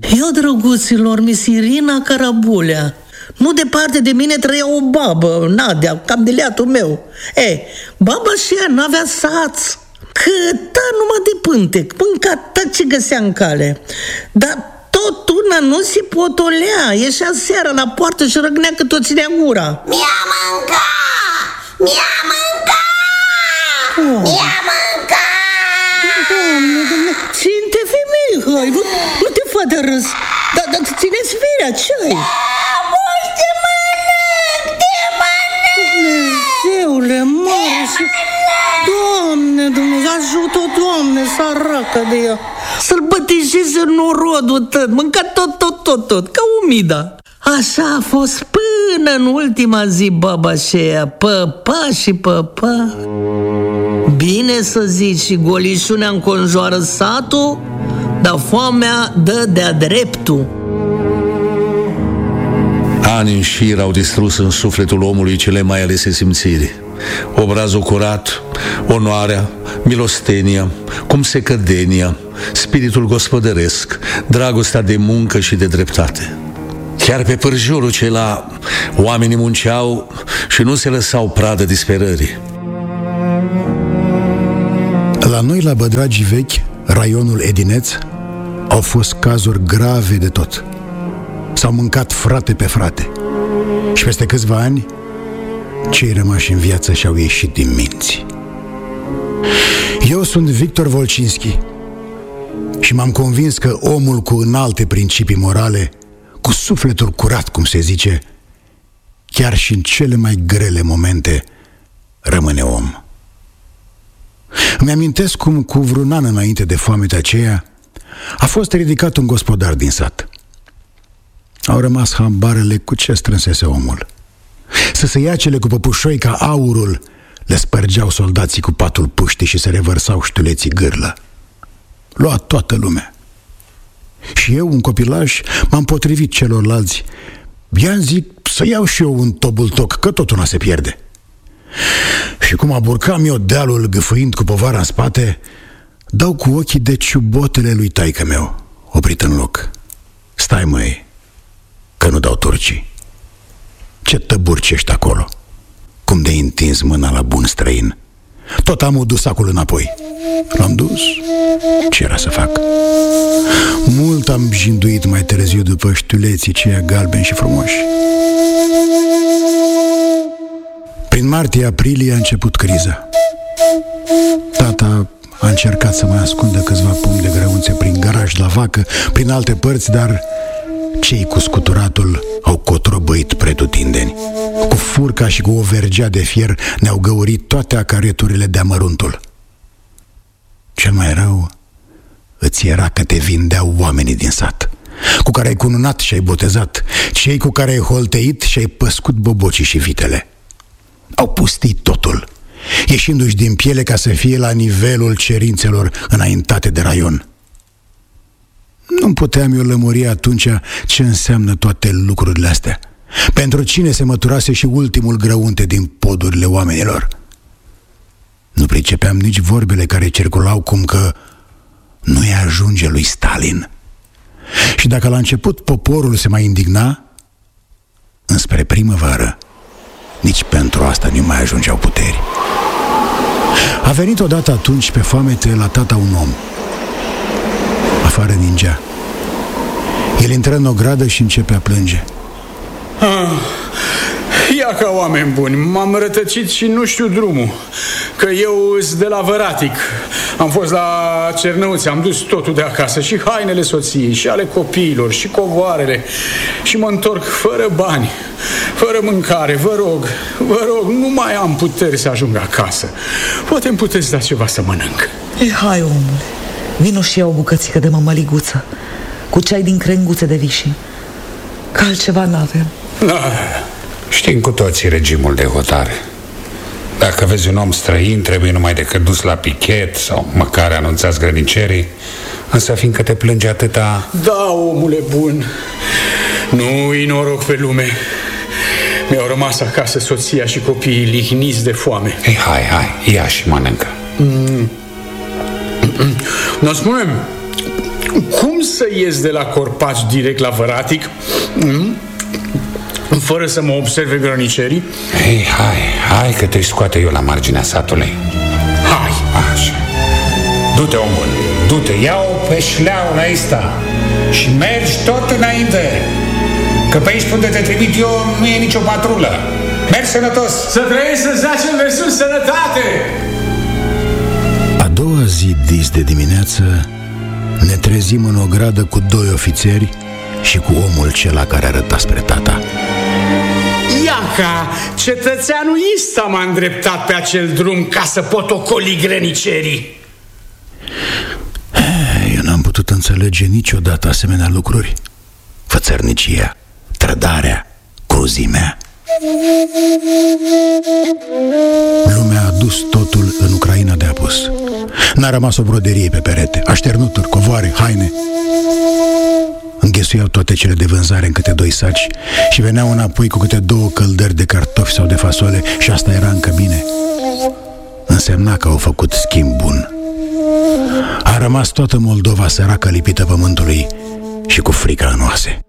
Eu, drăguților, mi Irina Carabulea. Nu departe de mine trăia o babă, Nadia, cam de leatul meu. Baba și ea n-avea saț. Câta numai de pântec, mânca tot ce găsea în cale. Dar tot una nu se potolea. Ieșea seara la poartă și răgnea că tot ținea gura. Mi-a mâncat! Mi-a mâncat! Mi-a mâncat! Doamne, ține-te, femeie, hai, nu te fă de râs. Dar ține-ți firea, ce-ai? Te mănânc! Te mănânc! Dumnezeule mare și... Doamne, Dumnezeu, ajută-o, Doamne, săracă de ea. Să-l bătejeze norodul tăt, mânca tot, ca umida. Așa a fost până în ultima zi, baba aceea, păpa și păpa. Bine să zici, și golișunea înconjoară satul, dar foamea dă de-a dreptul. Ani în șir au distrus în sufletul omului cele mai alese simțiri: obrazul curat, onoarea, milostenia, cumsecădenia, spiritul gospodăresc, dragostea de muncă și de dreptate. Chiar pe pârjurul cela oamenii munceau și nu se lăsau pradă disperării. La noi, la Bădragii Vechi, raionul Edineț, au fost cazuri grave de tot. S-au mâncat frate pe frate. Și peste câțiva ani, cei rămași în viață și-au ieșit din minți. Eu sunt Victor Volcinski și m-am convins că omul cu înalte principii morale, cu sufletul curat, cum se zice, chiar și în cele mai grele momente, rămâne om. Îmi amintesc cum, cu vreun an înainte de foametea aceea, a fost ridicat un gospodar din sat. Au rămas hambarele cu ce strânsese omul. Să se ia cele cu păpușoi ca aurul, le spărgeau soldații cu patul puștii și se revărsau ștuleții gârlă. Lua toată lumea. Și eu, un copilaj, m-am potrivit celorlalți. I-am zic să iau și eu un tobultoc, că tot una se pierde. Și cum aburcam eu dealul gâfâind cu povara în spate, dau cu ochii de ciubotele lui taică meu, oprit în loc. Stai, măi, că nu dau turcii. Ce tăburci ești acolo? Cum de-ai întins mâna la bun străin? Tot am dus sacul înapoi. L-am dus. Ce era să fac? Mult am jinduit mai târziu după ștuleții ceia galbeni și frumoși. Prin martie-aprilie a început criza. Tata a încercat să mai ascundă câțiva pumni de grăunțe prin garaj la vacă, prin alte părți, dar cei cu scuturatul au cotrobăit pretutindeni. Cu furca și cu o vergea de fier ne-au găurit toate acareturile de amăruntul. Cel mai rău îți era că te vindeau oamenii din sat, cu care ai cununat și ai botezat, cei cu care ai holteit și ai păscut bobocii și vitele. Au pustit totul, ieșindu-și din piele ca să fie la nivelul cerințelor înaintate de raion. Nu puteam eu lămuri atunci ce înseamnă toate lucrurile astea. Pentru cine se măturase și ultimul grăunte din podurile oamenilor. Nu pricepeam nici vorbele care circulau cum că nu-i ajunge lui Stalin. Și dacă la început poporul se mai indigna, înspre primăvară, nici pentru asta nu mai ajungeau puteri. A venit odată atunci pe foamete la tata un om. Afară ningea. El intră în ogradă și începe a plânge. Ia ca oameni buni, m-am rătăcit și nu știu drumul, că eu sunt de la Văratic. Am fost la Cernăuți, am dus totul de acasă, și hainele soției, și ale copiilor, și covoarele, și mă întorc fără bani, fără mâncare. Vă rog, nu mai am puteri să ajung acasă. Poate îmi puteți da ceva să mănânc. Hai, omule, vino și ia o bucățică de mămăliguță cu ceai din crenguțe de vișini, că altceva n-avem. Știm cu toții regimul de hotare. Dacă vezi un om străin, trebuie numai decât dus la pichet sau măcar anunțați grănicerii. Însă fiindcă te plânge atâta... Da, omule bun, nu-i noroc pe lume. Mi-au rămas acasă soția și copiii lihniți de foame. Ei, hai, ia și mănâncă. Dar spune-mi, cum să ies de la Corpaci direct la Văratic, fără să mă observe grănicerii? Ei, hai că te scoate eu la marginea satului. Hai! Așa. Du-te, om bun, du-te, ia-o pe șleaul ăsta și mergi tot înainte. Că pe aici unde te trimit eu nu e nicio patrulă. Mergi sănătos! Să trăiești, să zaci în versul sănătate! A doua zi dis de dimineață ne trezim în o gradă cu 2 ofițeri și cu omul cela care arăta spre tata. Iaca, cetățeanul ăsta m-a îndreptat pe acel drum ca să pot ocoli grănicerii. Eu n-am putut înțelege niciodată asemenea lucruri. Fățărnicia, trădarea, cruzimea. Lumea a dus totul în Ucraina de apus. N-a rămas o broderie pe perete, așternuturi, covoare, haine. Înghesuiau toate cele de vânzare în câte 2 saci și veneau înapoi cu câte 2 căldări de cartofi sau de fasole, și asta era încă bine. Însemna că au făcut schimb bun. A rămas toată Moldova săracă, lipită pământului și cu frica în oase.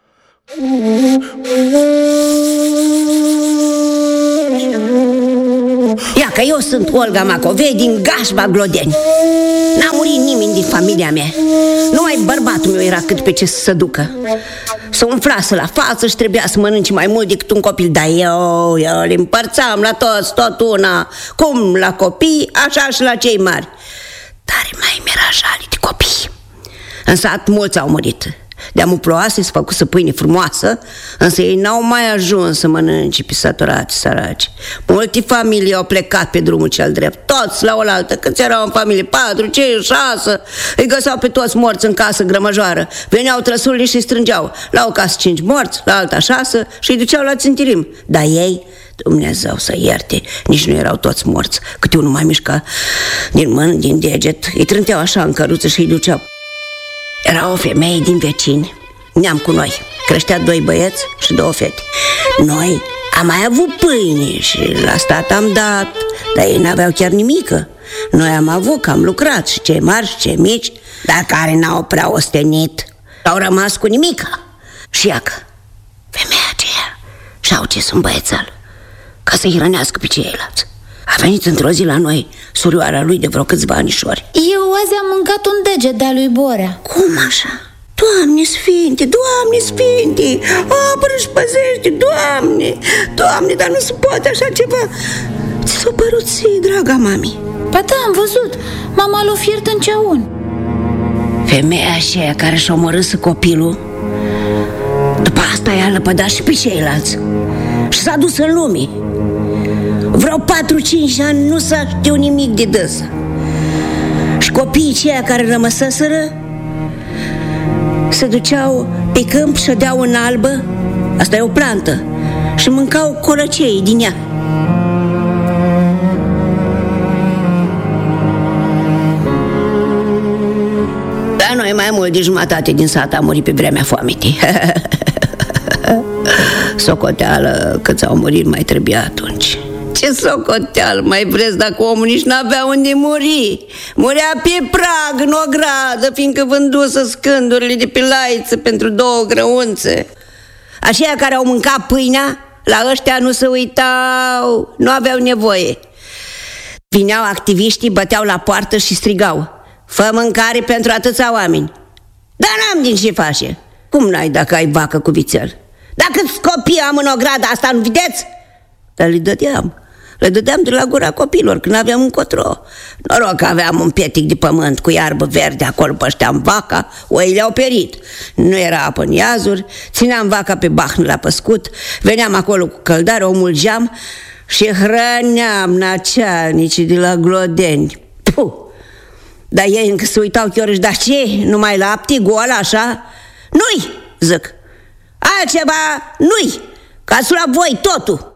Ia că eu sunt Olga Macovei din Gașba Glodeni. N-a murit nimeni din familia mea. Numai bărbatul meu era cât pe ce să se ducă. Să umflase la față și trebuia să mănânce mai mult decât un copil. Dar eu îl împărțam la toți, tot una. Cum la copii, așa și la cei mari. Dar mai mi-era jale de copii. În sat mulți au murit. De-am uploase s-a făcut pâine frumoasă, însă ei n-au mai ajuns să mănânce pe săturați săraci. Multe familii au plecat pe drumul cel drept, toți la oaltă, câți erau în familie, 4, 5, 6. Îi găseau pe toți morți în casă grămăjoară. Veneau trăsurile și îi strângeau. La o casă 5 morți, la alta 6 și îi duceau la țintirim. Dar ei, Dumnezeu să ierte, nici nu erau toți morți. Câte unul mai mișca din mână, din deget, îi trânteau așa în căruță și îi duceau. Era o femeie din vecini, neam cu noi. Creștea 2 băieți și 2 fete. Noi am mai avut pâine și la stat am dat, dar ei n-aveau chiar nimică. Noi am avut, că am lucrat, și cei mari și cei mici, dar care n-au prea ostenit, au rămas cu nimică. Și iacă, femeia aceea și-a ucis un băiețel ca să-i hrănească pe ceilalți. A venit într-o zi la noi surioara lui de vreo câțiva anișori. Eu azi am mâncat un deget de-a lui Borea. Cum așa? Doamne sfinte, Doamne sfinte, apără și păzește, Doamne, Doamne, dar nu se poate așa ceva. Ți s-a părut ție, draga mami? Ba da, am văzut, mama l-a fiert în ceaun. Femeia aceea care și-a omorât copilul, după asta i-a lăpădat și pe ceilalți și s-a dus în lume. Vreo 4-5 ani nu s-a știut nimic de dânsă. Și copiii aceia care rămăsăsără se duceau pe câmp, șădeau în albă, asta e o plantă, și mâncau corăcei din ea. La noi mai mult de jumătate din sat a murit pe vremea foametei. Socoteală câți au murit mai trebuia atunci. Ce socoteală mai vreți dacă omul nici n-avea unde muri? Murea pe prag în ogradă, fiindcă vândusă scândurile de pe laiță pentru 2 grăunțe. Aceia care au mâncat pâinea, la ăștia nu se uitau, nu aveau nevoie. Vineau activiștii, băteau la poartă și strigau: fă mâncare pentru atâția oameni. Dar n-am din ce face. Cum n-ai dacă ai vacă cu vițel? Dacă copii am în ogradă asta, nu vedeți? Dar le dădeam de la gura copilor când aveam încotro. Noroc că aveam un pietic de pământ cu iarbă verde, acolo pășteam vaca, oile au perit. Nu era apă în iazuri, țineam vaca pe bahnă la păscut, veneam acolo cu căldare, o mulgeam și hrăneam nacealnicii de la Glodeni. Puh! Dar ei încă se uitau chiar, dar ce? Numai lapte, goală, așa? Nu-i, zic, altceva nu-i, ca-s la voi totul.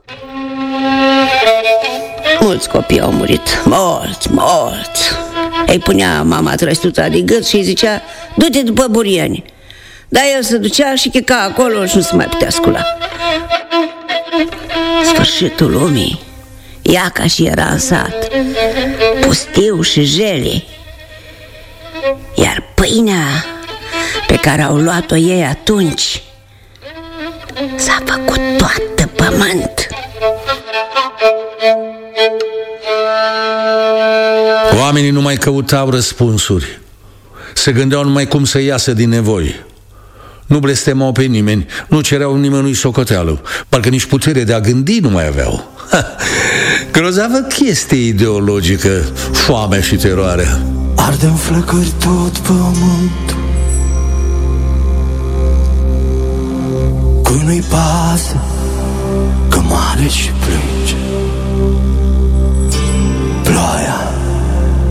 Mulți copii au murit, mulți. Îi punea mama trăstuța de gât și îi zicea: du-te după burieni. Dar el se ducea și chica acolo și nu se mai putea scula. Sfârșitul lumii, iaca și era în sat, pustiu și jele. Iar pâinea pe care au luat-o ei atunci, s-a făcut toată pământ. Oamenii nu mai căutau răspunsuri. Se gândeau numai cum să iasă din nevoi. Nu blestemau pe nimeni, nu cereau nimănui socoteală, parcă nici putere de a gândi nu mai aveau. Grozavă chestie ideologică, foamea și teroarea. Arde în flăcări tot pământul, cui nu-i pasă că moare și plâng.